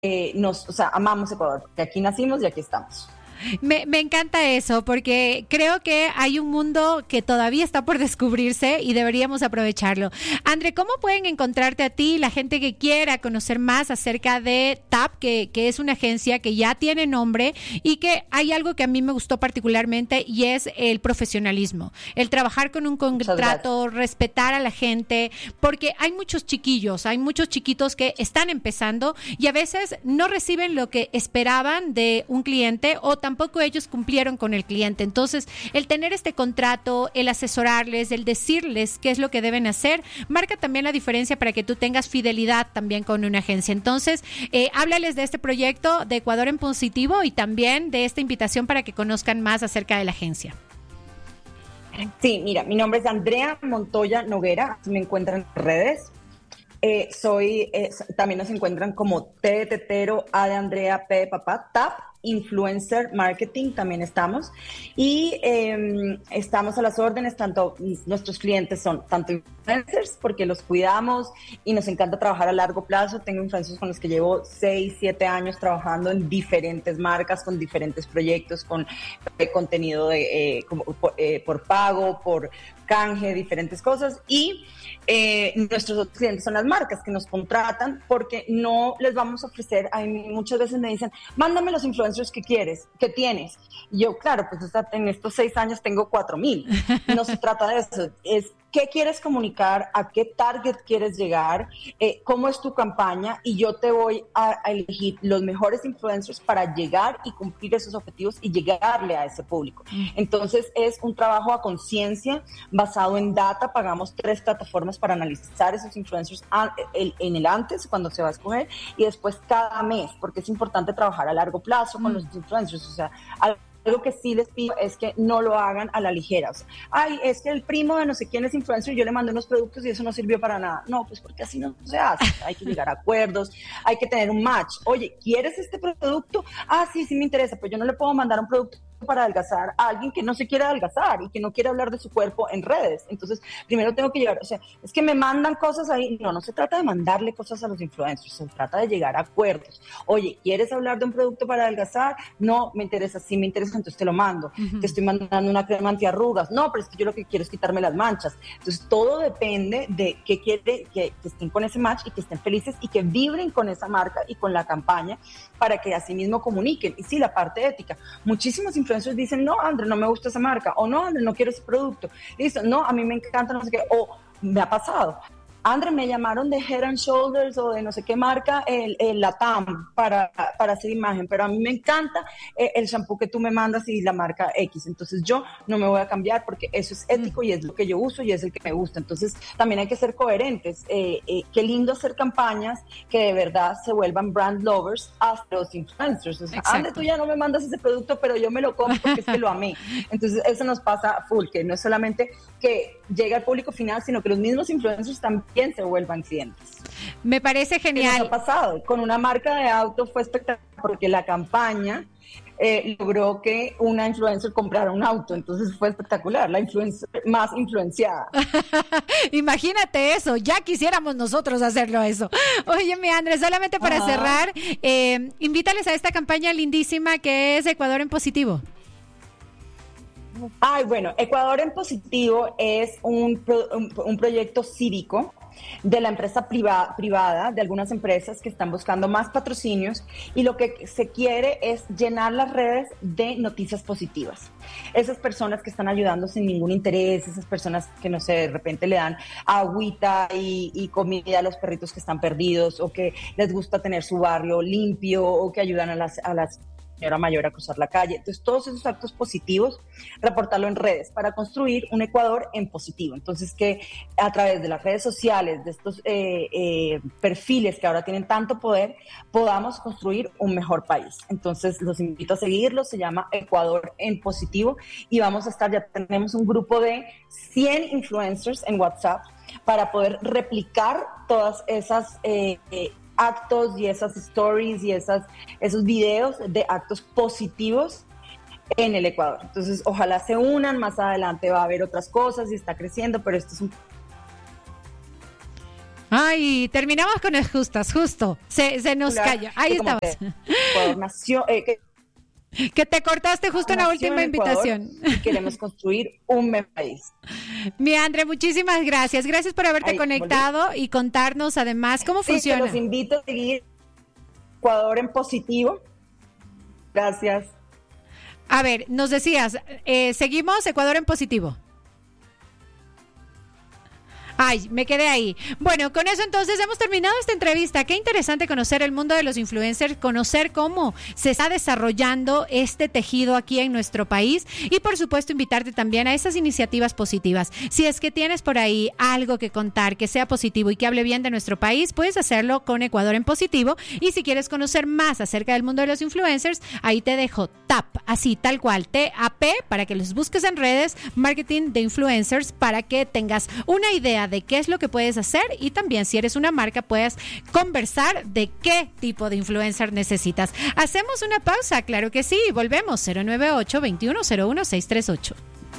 o sea, amamos Ecuador, porque aquí nacimos y aquí estamos. Me encanta eso, porque creo que hay un mundo que todavía está por descubrirse y deberíamos aprovecharlo. André, ¿cómo pueden encontrarte a ti la gente que quiera conocer más acerca de TAP, que es una agencia que ya tiene nombre y que hay algo que a mí me gustó particularmente y es el profesionalismo, el trabajar con un contrato, respetar a la gente, porque hay muchos chiquitos que están empezando y a veces no reciben lo que esperaban de un cliente o tampoco ellos cumplieron con el cliente. Entonces, el tener este contrato, el asesorarles, el decirles qué es lo que deben hacer, marca también la diferencia para que tú tengas fidelidad también con una agencia. Entonces, háblales de este proyecto de Ecuador en Positivo y también de esta invitación para que conozcan más acerca de la agencia. Sí, mira, mi nombre es Andrea Montoya Noguera, me encuentran en redes. También nos encuentran como T de Tetero, A de Andrea, P de Papá, TAP, Influencer Marketing, también estamos. Y estamos a las órdenes, tanto nuestros clientes son tanto influencers, porque los cuidamos y nos encanta trabajar a largo plazo. Tengo influencers con los que llevo 6, 7 años trabajando en diferentes marcas, con diferentes proyectos, con contenido por pago, por canje, diferentes cosas. Y nuestros otros clientes son las marcas que nos contratan, porque no les vamos a ofrecer, muchas veces me dicen, mándame los influencers que tienes. Y yo, claro, pues en estos 6 años tengo 4,000. No se trata de eso, es qué quieres comunicar, a qué target quieres llegar, cómo es tu campaña, y yo te voy a elegir los mejores influencers para llegar y cumplir esos objetivos y llegarle a ese público. Entonces es un trabajo a conciencia basado en data. Pagamos 3 plataformas para analizar esos influencers en el antes, cuando se va a escoger, y después cada mes, porque es importante trabajar a largo plazo con los influencers. O sea, algo que sí les pido es que no lo hagan a la ligera. O sea, es que el primo de no sé quién es influencer y yo le mandé unos productos y eso no sirvió para nada. No, pues porque así no se hace. Hay que llegar a acuerdos, hay que tener un match. Oye, ¿quieres este producto? Sí me interesa. Pues yo no le puedo mandar un producto para adelgazar a alguien que no se quiere adelgazar y que no quiere hablar de su cuerpo en redes. Entonces, primero tengo que llegar, o sea, es que me mandan cosas ahí. No se trata de mandarle cosas a los influencers, se trata de llegar a acuerdos. Oye, ¿quieres hablar de un producto para adelgazar? No, me interesa, sí me interesa, entonces te lo mando. Te estoy mandando una crema antiarrugas. No, pero es que yo lo que quiero es quitarme las manchas. Entonces, todo depende de qué quiere, que estén con ese match y que estén felices y que vibren con esa marca y con la campaña, para que así mismo comuniquen. Y sí, la parte ética. Muchísimos influencers dicen, no, André, no me gusta esa marca, o no, André, no quiero ese producto. Listo, no, a mí me encanta, no sé qué, o me ha pasado. André, me llamaron de Head and Shoulders o de no sé qué marca, el Latam, para hacer imagen, pero a mí me encanta el shampoo que tú me mandas y la marca X. Entonces yo no me voy a cambiar porque eso es ético y es lo que yo uso y es el que me gusta. Entonces también hay que ser coherentes. Qué lindo hacer campañas que de verdad se vuelvan brand lovers hasta los influencers. O sea, André, tú ya no me mandas ese producto, pero yo me lo compro porque es que lo amé. Entonces eso nos pasa full, que no es solamente que llega al público final, sino que los mismos influencers también se vuelvan clientes. Me parece genial. ¿Qué nos ha pasado? Con una marca de auto fue espectacular porque la campaña logró que una influencer comprara un auto, entonces fue espectacular, la influencer más influenciada. Imagínate eso, ya quisiéramos nosotros hacerlo eso. Oye, mi Andrés, solamente para cerrar, invítales a esta campaña lindísima que es Ecuador en Positivo. Bueno, Ecuador en Positivo es un proyecto cívico de la empresa privada, de algunas empresas que están buscando más patrocinios, y lo que se quiere es llenar las redes de noticias positivas. Esas personas que están ayudando sin ningún interés, esas personas que, no sé, de repente le dan agüita y comida a los perritos que están perdidos, o que les gusta tener su barrio limpio, o que ayudan a las señora mayor a cruzar la calle. Entonces, todos esos actos positivos, reportarlo en redes para construir un Ecuador en positivo. Entonces, que a través de las redes sociales, de estos perfiles que ahora tienen tanto poder, podamos construir un mejor país. Entonces, los invito a seguirlo, se llama Ecuador en Positivo, y vamos a estar, ya tenemos un grupo de 100 influencers en WhatsApp para poder replicar todas esas actos y esas stories y esos videos de actos positivos en el Ecuador. Entonces, ojalá se unan, más adelante va a haber otras cosas y está creciendo, pero esto es un Ay, terminamos con el justas, justo. Se nos cayó. Ahí estabas. Ecuador nació, que te cortaste justo en la última invitación. Y queremos construir un mejor país. Mi Andre, muchísimas gracias. Gracias por haberte conectado y contarnos además cómo funciona. Los invito a seguir Ecuador en positivo. Gracias. A ver, nos decías, seguimos Ecuador en positivo. Ay, me quedé ahí. Bueno, con eso entonces hemos terminado esta entrevista. Qué interesante conocer el mundo de los influencers, conocer cómo se está desarrollando este tejido aquí en nuestro país y por supuesto invitarte también a esas iniciativas positivas. Si es que tienes por ahí algo que contar que sea positivo y que hable bien de nuestro país, puedes hacerlo con Ecuador en Positivo. Y si quieres conocer más acerca del mundo de los influencers, ahí te dejo TAP, así tal cual, TAP, para que los busques en redes, Marketing de Influencers, para que tengas una idea de qué es lo que puedes hacer y también si eres una marca puedas conversar de qué tipo de influencer necesitas. Hacemos una pausa, claro que sí, volvemos 098-2101-638.